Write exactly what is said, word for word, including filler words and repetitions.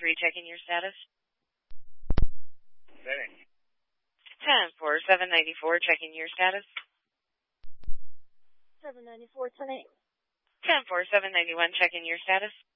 three, checking your status. Setting. ten four, seven ninety-four, checking your status. seven ninety-four, ten eight. ten four, seven ninety-one, checking your status.